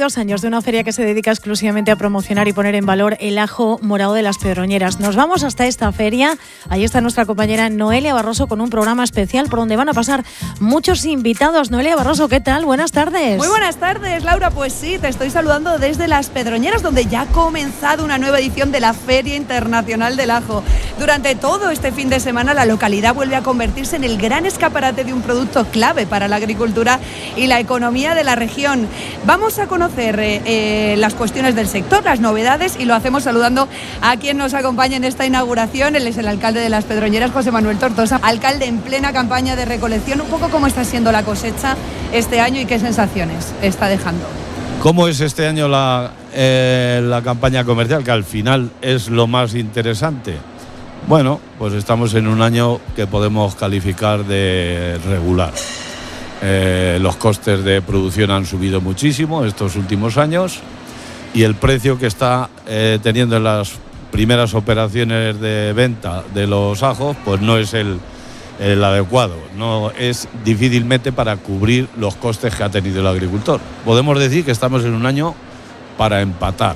22 años de una feria que se dedica exclusivamente a promocionar y poner en valor el ajo morado de Las Pedroñeras. Nos vamos hasta esta feria. Ahí está nuestra compañera Noelia Barroso con un programa especial por donde van a pasar muchos invitados. Noelia Barroso, ¿qué tal? Buenas tardes. Muy buenas tardes, Laura. Pues sí, te estoy saludando desde Las Pedroñeras, donde ya ha comenzado una nueva edición de la Feria Internacional del Ajo. Durante todo este fin de semana, la localidad vuelve a convertirse en el gran escaparate de un producto clave para la agricultura y la economía de la región. Vamos a conocer las cuestiones del sector, las novedades, y lo hacemos saludando a quien nos acompaña en esta inauguración. Él es el alcalde de Las Pedroñeras, José Manuel Tortosa. Alcalde, en plena campaña de recolección, un poco cómo está siendo la cosecha este año y qué sensaciones está dejando. ¿Cómo es este año la campaña comercial, que al final es lo más interesante? Bueno, pues estamos en un año que podemos calificar de regular. Los costes de producción han subido muchísimo estos últimos años y el precio que está teniendo en las primeras operaciones de venta de los ajos pues no es el adecuado, no es difícilmente para cubrir los costes que ha tenido el agricultor. Podemos decir que estamos en un año para empatar.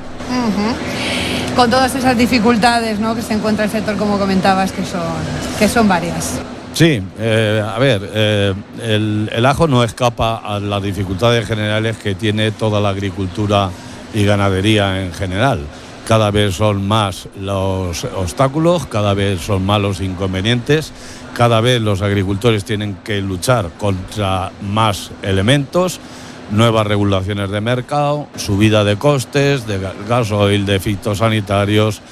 Con todas esas dificultades, ¿no?, que se encuentra el sector, como comentabas, que son varias. Sí, el ajo no escapa a las dificultades generales que tiene toda la agricultura y ganadería en general. Cada vez son más los obstáculos, cada vez son más los inconvenientes, cada vez los agricultores tienen que luchar contra más elementos, nuevas regulaciones de mercado, subida de costes, de gasoil, de fitosanitarios,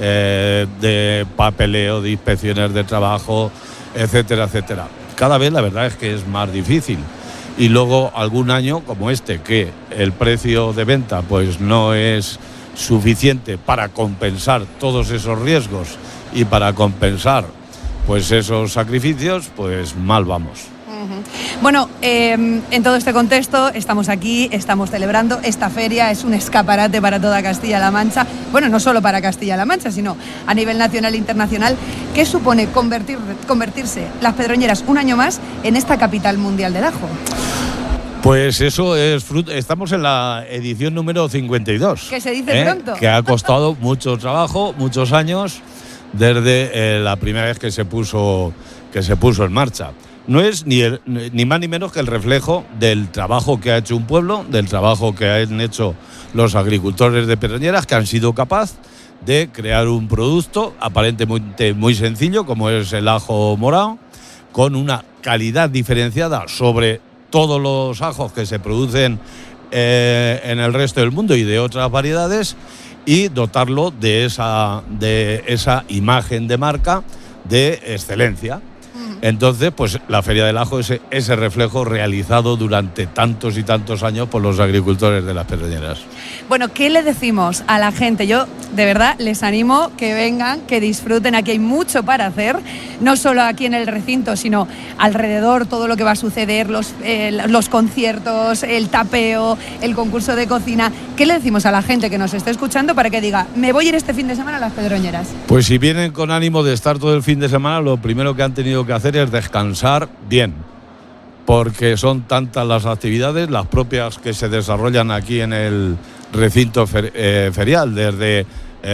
de papeleo, de inspecciones de trabajo, etcétera, etcétera. Cada vez la verdad es que es más difícil. Y luego algún año como este, que el precio de venta pues no es suficiente para compensar todos esos riesgos y para compensar pues esos sacrificios, pues mal vamos. Bueno, en todo este contexto estamos aquí, estamos celebrando esta feria, es un escaparate para toda Castilla-La Mancha, bueno, no solo para Castilla-La Mancha, sino a nivel nacional e internacional. ¿Qué supone convertirse Las Pedroñeras un año más en esta capital mundial del ajo? Pues eso es fruto. Estamos en la edición número 52. Que se dice pronto. Que ha costado mucho trabajo, muchos años, desde la primera vez que se puso en marcha. No es ni más ni menos que el reflejo del trabajo que ha hecho un pueblo, del trabajo que han hecho los agricultores de Pedroñeras, que han sido capaces de crear un producto aparentemente muy sencillo, como es el ajo morado, con una calidad diferenciada sobre todos los ajos que se producen en el resto del mundo y de otras variedades, y dotarlo de esa imagen de marca de excelencia. Entonces, pues la Feria del Ajo es ese reflejo realizado durante tantos y tantos años por los agricultores de Las Pedroñeras. Bueno, ¿qué le decimos a la gente? Yo, de verdad, les animo que vengan, que disfruten. Aquí hay mucho para hacer, no solo aquí en el recinto, sino alrededor, todo lo que va a suceder, los conciertos, el tapeo, el concurso de cocina. ¿Qué le decimos a la gente que nos esté escuchando para que diga, me voy a ir este fin de semana a Las Pedroñeras? Pues si vienen con ánimo de estar todo el fin de semana, lo primero que han tenido que hacer es descansar bien, porque son tantas las actividades, las propias que se desarrollan aquí en el recinto ferial, desde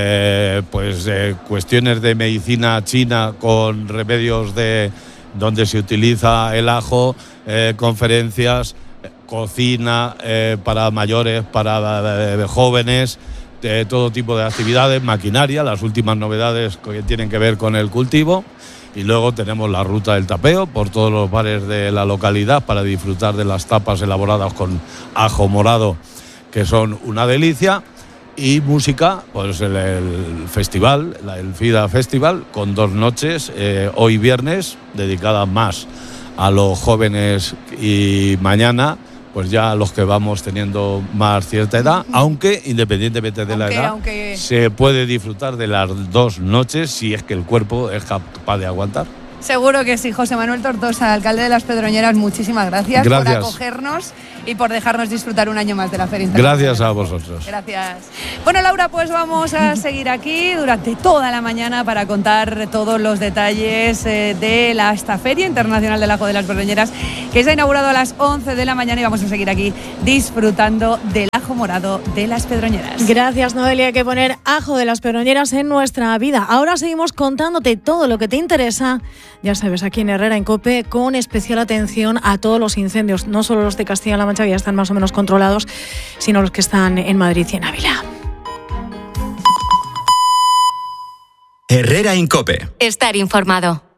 cuestiones de medicina china con remedios donde se utiliza el ajo, conferencias, cocina para mayores, para jóvenes, todo tipo de actividades, maquinaria, las últimas novedades que tienen que ver con el cultivo. Y luego tenemos la ruta del tapeo por todos los bares de la localidad para disfrutar de las tapas elaboradas con ajo morado, que son una delicia. Y música, pues el festival, el FIDA Festival, con 2 noches, hoy viernes, dedicadas más a los jóvenes, y mañana pues ya los que vamos teniendo más cierta edad, aunque independientemente de la edad, se puede disfrutar de las 2 noches si es que el cuerpo es capaz de aguantar. Seguro que sí. José Manuel Tortosa, alcalde de Las Pedroñeras, muchísimas gracias por acogernos y por dejarnos disfrutar un año más de la Feria Internacional. Gracias a vosotros. Gracias. Bueno, Laura, pues vamos a seguir aquí durante toda la mañana para contar todos los detalles de esta Feria Internacional del Ajo de Las Pedroñeras, que se ha inaugurado a las 11 de la mañana y vamos a seguir aquí disfrutando del ajo morado de Las Pedroñeras. Gracias, Noelia. Hay que poner ajo de Las Pedroñeras en nuestra vida. Ahora seguimos contándote todo lo que te interesa, ya sabes, aquí en Herrera en COPE, con especial atención a todos los incendios, no solo los de Castilla-La Mancha, que ya están más o menos controlados, sino los que están en Madrid y en Ávila. Herrera en COPE. Estar informado.